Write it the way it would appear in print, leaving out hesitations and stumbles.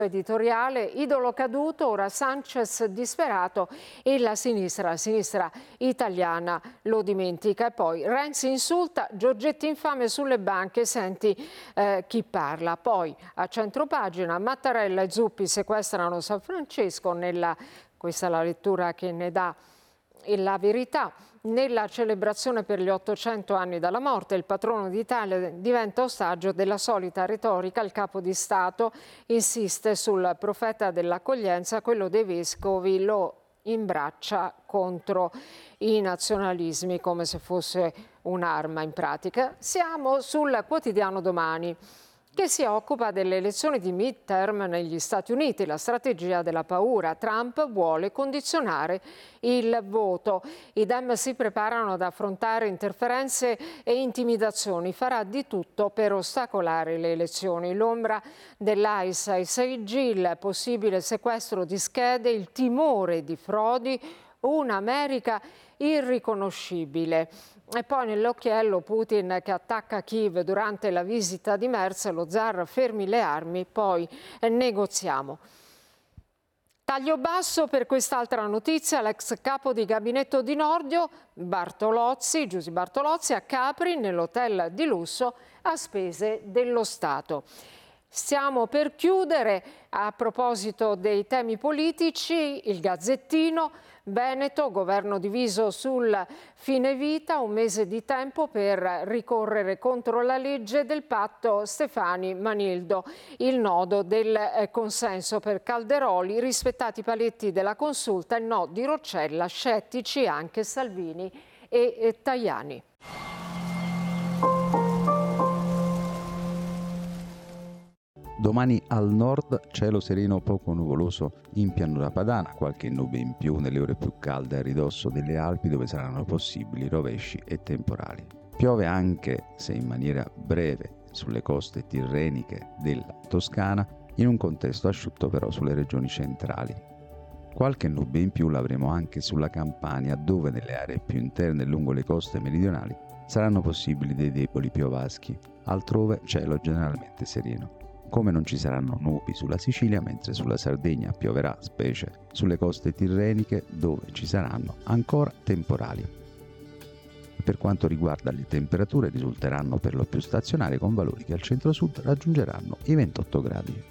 Editoriale, idolo caduto, ora Sanchez disperato e la sinistra italiana lo dimentica. E poi Renzi insulta, Giorgetti infame sulle banche, senti chi parla. Poi a centropagina Mattarella e Zuppi sequestrano San Francesco, questa è la lettura che ne dà La Verità. Nella celebrazione per gli 800 anni dalla morte, il patrono d'Italia diventa ostaggio della solita retorica. Il capo di Stato insiste sul profeta dell'accoglienza, quello dei vescovi lo imbraccia contro i nazionalismi come se fosse un'arma in pratica. Siamo sul quotidiano Domani, che si occupa delle elezioni di midterm negli Stati Uniti, la strategia della paura. Trump vuole condizionare il voto. I Dem si preparano ad affrontare interferenze e intimidazioni. Farà di tutto per ostacolare le elezioni. L'ombra dell'ICE ai 6G, il possibile sequestro di schede, il timore di frodi, un'America irriconoscibile. E poi nell'occhiello Putin che attacca Kiev durante la visita di Merz, lo zar fermi le armi, poi negoziamo. Taglio basso per quest'altra notizia, l'ex capo di gabinetto di Nordio, Giusy Bartolozzi, a Capri, nell'hotel di lusso a spese dello Stato. Stiamo per chiudere. A proposito dei temi politici, il Gazzettino, Veneto, governo diviso sul fine vita, un mese di tempo per ricorrere contro la legge del patto Stefani-Manildo, il nodo del consenso per Calderoli, rispettati i paletti della consulta, il no di Roccella, scettici anche Salvini e Tajani. Domani al nord cielo sereno poco nuvoloso in pianura padana, qualche nube in più nelle ore più calde a ridosso delle Alpi dove saranno possibili rovesci e temporali. Piove anche, se in maniera breve, sulle coste tirreniche della Toscana, in un contesto asciutto però sulle regioni centrali. Qualche nube in più l'avremo anche sulla Campania, dove nelle aree più interne lungo le coste meridionali saranno possibili dei deboli piovaschi, altrove cielo generalmente sereno. Come non ci saranno nubi sulla Sicilia, mentre sulla Sardegna pioverà, specie sulle coste tirreniche, dove ci saranno ancora temporali. Per quanto riguarda le temperature, risulteranno per lo più stazionarie, con valori che al centro-sud raggiungeranno i 28 gradi.